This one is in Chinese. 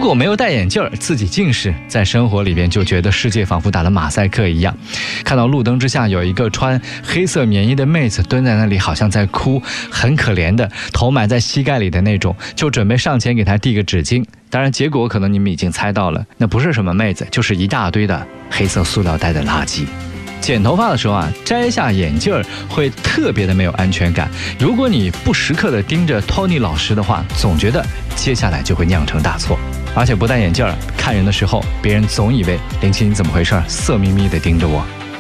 果没有戴眼镜，自己近视，在生活里边就觉得世界仿佛打了马赛克一样。看到路灯之下有一个穿黑色棉衣的妹子蹲在那里，好像在哭，很可怜的，头埋在膝盖里的那种，就准备上前给她递个纸巾。当然结果可能你们已经猜到了，那不是什么妹子，就是一大堆的黑色塑料袋的垃圾。剪头发的时候啊，摘下眼镜会特别的没有安全感。如果你不时刻的盯着 Tony 老师的话，总觉得接下来就会酿成大错。而且不戴眼镜看人的时候，别人总以为林奇你怎么回事，色眯眯的盯着我。